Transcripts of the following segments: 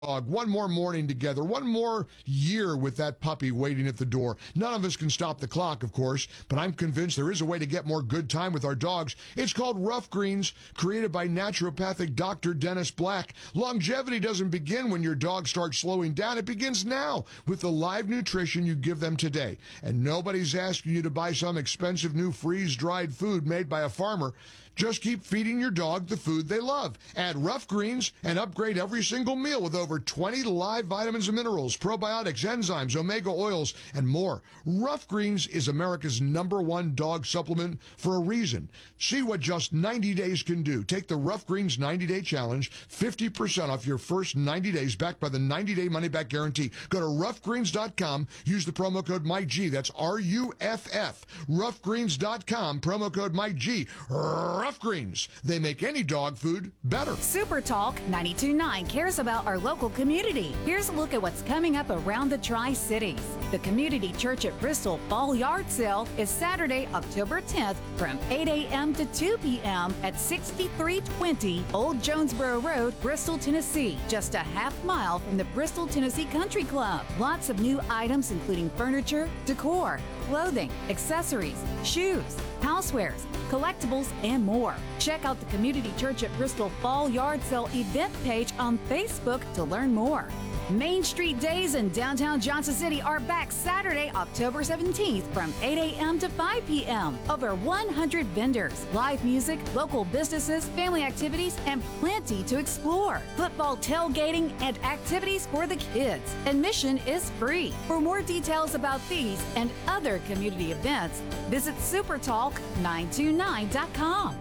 dog, one more morning together, one more year with that puppy waiting at the door. None of us can stop the clock, of course, but I'm convinced there is a way to get more good time with our dogs. It's called Rough Greens, created by naturopathic Dr. Dennis Black. Longevity doesn't begin when your dog starts slowing down. It begins now with the live nutrition you give them today. And nobody's asking you to buy some expensive new freeze-dried food made by a farmer. Just keep feeding your dog the food they love. Add Rough Greens and upgrade every single meal with over 20 live vitamins and minerals, probiotics, enzymes, omega oils, and more. Rough Greens is America's #1 dog supplement for a reason. See what just 90 days can do. Take the Rough Greens 90-day challenge, 50% off your first 90 days backed by the 90-day money-back guarantee. Go to roughgreens.com. Use the promo code MikeG. That's RUFF. Roughgreens.com. Promo code MikeG. Rough Greens. They make any dog food better. Super Talk 92.9 cares about our local community. Here's a look at what's coming up around the Tri-Cities. The Community Church at Bristol Fall Yard Sale is Saturday, October 10th from 8 a.m. to 2 p.m. at 6320 Old Jonesboro Road, Bristol, Tennessee, just a half mile from the Bristol, Tennessee Country Club. Lots of new items including furniture, decor, clothing, accessories, shoes, housewares, collectibles, and more. Check out the Community Church at Bristol Fall Yard Sale event page on Facebook to learn more. Main Street Days in downtown Johnson City are back Saturday, October 17th from 8 a.m. to 5 p.m. Over 100 vendors, live music, local businesses, family activities, and plenty to explore. Football tailgating and activities for the kids. Admission is free. For more details about these and other community events, visit supertalk929.com.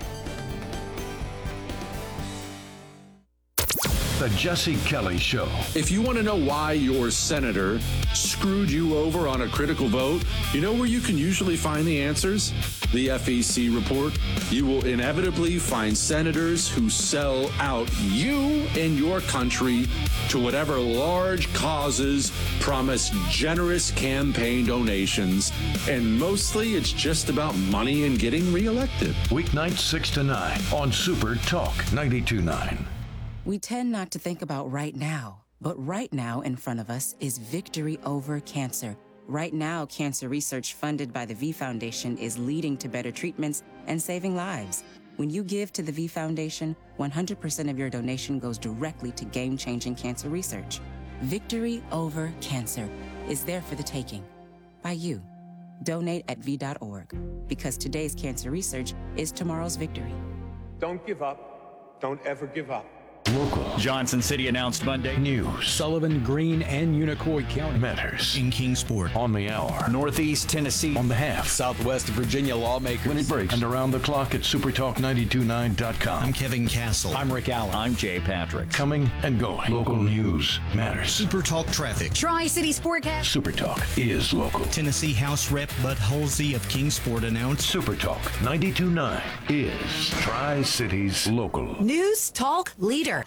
The Jesse Kelly Show. If you want to know why your senator screwed you over on a critical vote, you know where you can usually find the answers? The FEC report. You will inevitably find senators who sell out you and your country to whatever large causes, promise generous campaign donations, and mostly it's just about money and getting reelected. Weeknights 6 to 9 on Super Talk 92.9. We tend not to think about right now, but right now in front of us is victory over cancer. Right now, cancer research funded by the V Foundation is leading to better treatments and saving lives. When you give to the V Foundation, 100% of your donation goes directly to game-changing cancer research. Victory over cancer is there for the taking by you. Donate at V.org, because today's cancer research is tomorrow's victory. Don't give up. Don't ever give up. Local. Johnson City announced Monday. News. Sullivan, Greene, and Unicoi County Matters. in Kingsport. On the hour. Northeast Tennessee. On the half. Southwest Virginia lawmakers. When it breaks. And around the clock at supertalk929.com. I'm Kevin Castle. I'm Rick Allen. I'm Jay Patrick. Coming and going. Local news matters. Super Talk traffic. Tri-Cities forecast. Super Talk is local. Tennessee House Rep Bud Halsey of Kingsport announced Super Talk 92.9 is Tri-Cities local. News Talk Leader.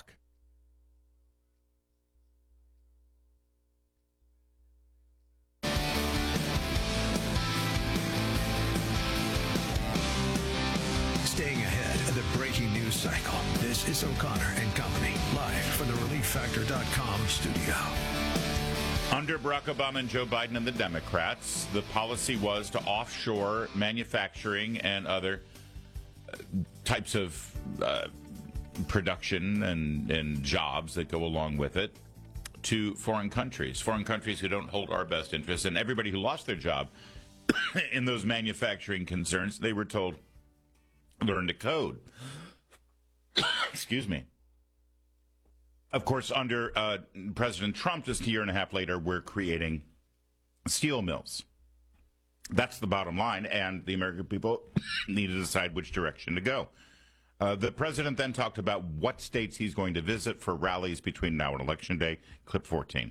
Staying ahead of the breaking news cycle. This is O'Connor and Company, live from the ReliefFactor.com studio. Under Barack Obama and Joe Biden and the Democrats, the policy was to offshore manufacturing and other types of production and jobs that go along with it to foreign countries who don't hold our best interests. And everybody who lost their job in those manufacturing concerns, they were told, learn to code. Excuse me. Of course, under President Trump, just a year and a half later, we're creating steel mills. That's the bottom line, and the American people need to decide which direction to go. The president then talked about what states he's going to visit for rallies between now and Election Day. Clip 14.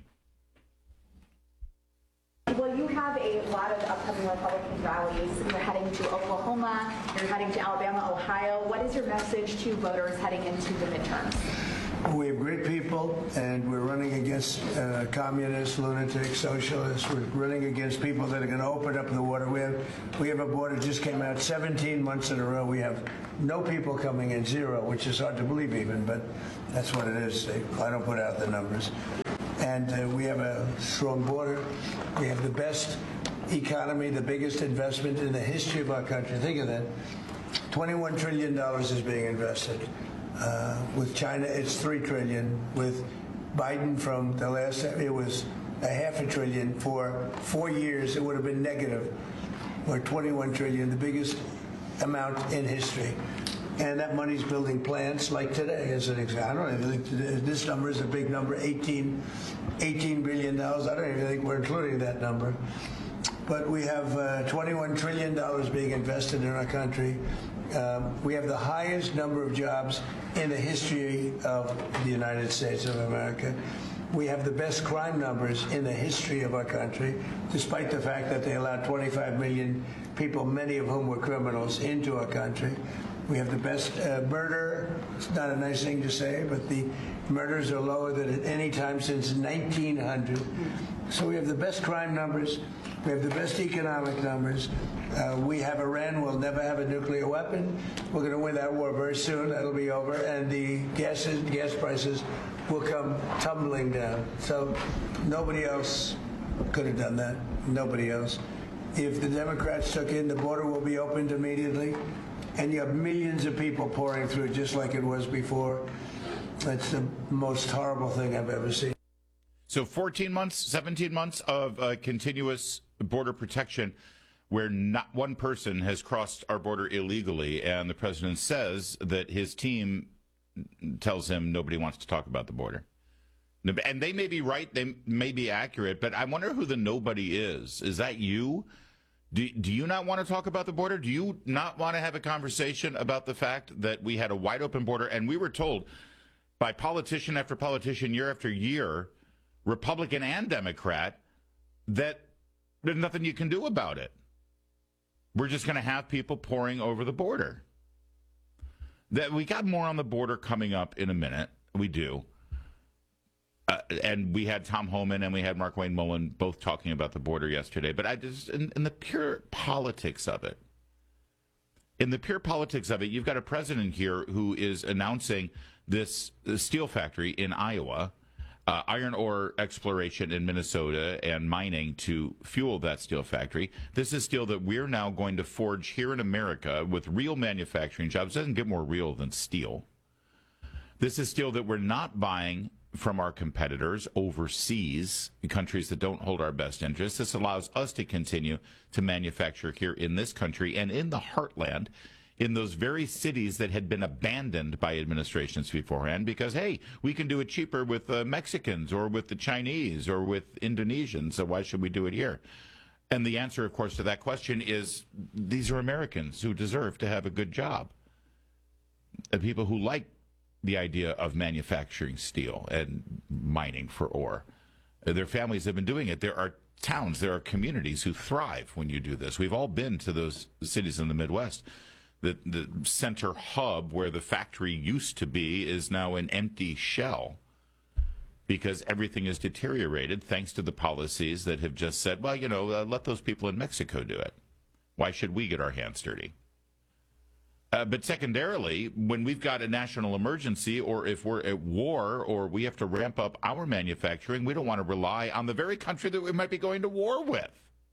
Well, you have a lot of upcoming Republican rallies. You're heading to Oklahoma, you're heading to Alabama, Ohio. What is your message to voters heading into the midterms? We have great people, and we're running against communists, lunatics, socialists. We're running against people that are going to open up the water. We have a border just came out 17 months in a row. We have no people coming in, zero, which is hard to believe even, but that's what it is. I don't put out the numbers. And we have a strong border. We have the best economy, the biggest investment in the history of our country. Think of that. $21 trillion is being invested. With China, it's $3 trillion. With Biden from the last, it was $0.5 trillion. For 4 years, it would have been negative, or $21 trillion, the biggest amount in history. And that money's building plants like today, as an example. I don't even think this number is a big number, $18 billion. I don't even think we're including that number. But we have $21 trillion being invested in our country. We have the highest number of jobs in the history of the United States of America. We have the best crime numbers in the history of our country, despite the fact that they allowed 25 million people, many of whom were criminals, into our country. We have the best murder. It's not a nice thing to say, but the murders are lower than at any time since 1900. So we have the best crime numbers. We have the best economic numbers. We have Iran will never have a nuclear weapon. We're going to win that war very soon. That'll be over. And the gas prices will come tumbling down. So nobody else could have done that. Nobody else. If the Democrats took in, the border will be opened immediately. And you have millions of people pouring through just like it was before. That's the most horrible thing I've ever seen. So 14 months, 17 months of continuous border protection where not one person has crossed our border illegally, and the president says that his team tells him nobody wants to talk about the border. And they may be right, they may be accurate, but I wonder who the nobody is. Is that you? Do you not want to talk about the border? Do you not want to have a conversation about the fact that we had a wide open border, and we were told by politician after politician, year after year, Republican and Democrat, that there's nothing you can do about it. We're just going to have people pouring over the border. That we got more on the border coming up in a minute. We do. And we had Tom Homan and we had Mark Wayne Mullen both talking about the border yesterday. But I just, in the pure politics of it, you've got a president here who is announcing this steel factory in Iowa, iron ore exploration in Minnesota and mining to fuel that steel factory. This is steel that we're now going to forge here in America with real manufacturing jobs. It doesn't get more real than steel. This is steel that we're not buying from our competitors overseas, countries that don't hold our best interests. This allows us to continue to manufacture here in this country and in the heartland, in those very cities that had been abandoned by administrations beforehand because, hey, we can do it cheaper with Mexicans or with the Chinese or with Indonesians, so why should we do it here? And the answer, of course, to that question is these are Americans who deserve to have a good job. People who like the idea of manufacturing steel and mining for ore. Their families have been doing it. There are towns, there are communities who thrive when you do this. We've all been to those cities in the Midwest. The center hub where the factory used to be is now an empty shell because everything is deteriorated thanks to the policies that have just said, well, let those people in Mexico do it. Why should we get our hands dirty? But secondarily, when we've got a national emergency or if we're at war or we have to ramp up our manufacturing, we don't want to rely on the very country that we might be going to war with.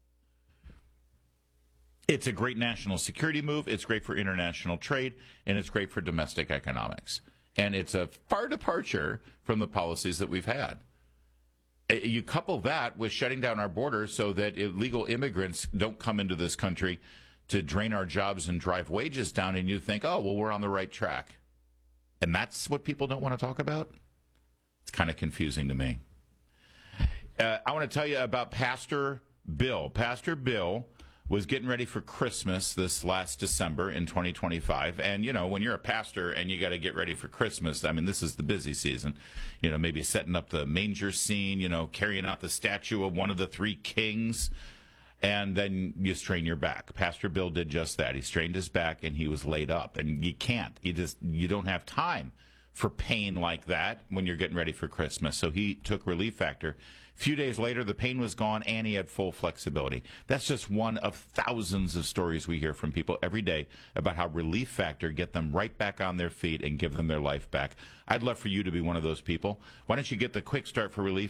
It's a great national security move. It's great for international trade, and it's great for domestic economics. And it's a far departure from the policies that we've had. You couple that with shutting down our borders so that illegal immigrants don't come into this country to drain our jobs and drive wages down, and you think, oh, well, we're on the right track. And that's what people don't want to talk about? It's kind of confusing to me. I want to tell you about Pastor Bill. Pastor Bill was getting ready for Christmas this last December in 2025. And, when you're a pastor and you got to get ready for Christmas, I mean, this is the busy season. Maybe setting up the manger scene, carrying out the statue of one of the three kings. And then you strain your back. Pastor Bill did just that. He strained his back and he was laid up. And you can't. You don't have time for pain like that when you're getting ready for Christmas. So he took Relief Factor. A few days later, the pain was gone, and he had full flexibility. That's just one of thousands of stories we hear from people every day about how Relief Factor get them right back on their feet and give them their life back. I'd love for you to be one of those people. Why don't you get the quick start for Relief